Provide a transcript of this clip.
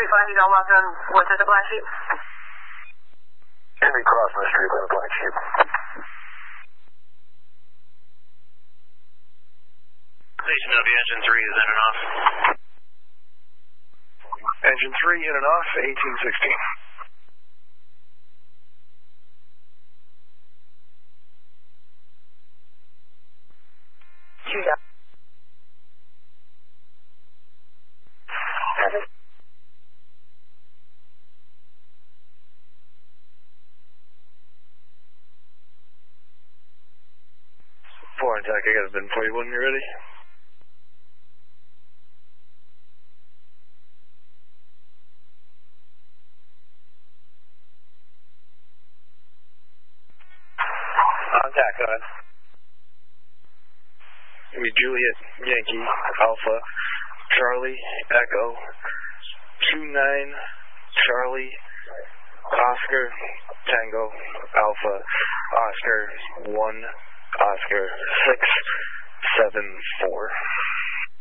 fine, you got locked on what's at the Black Sheep? Henry crossing the street by the Black Sheep. Station W, engine 3 is in and off. Engine 3 in and off, 1816. Four attack, I got a bin for you when you're ready. Contact, go ahead. Juliet, Yankee, Alpha, Charlie, Echo, 29, Charlie, Oscar, Tango, Alpha, Oscar, 1, Oscar, 6, 7, 4.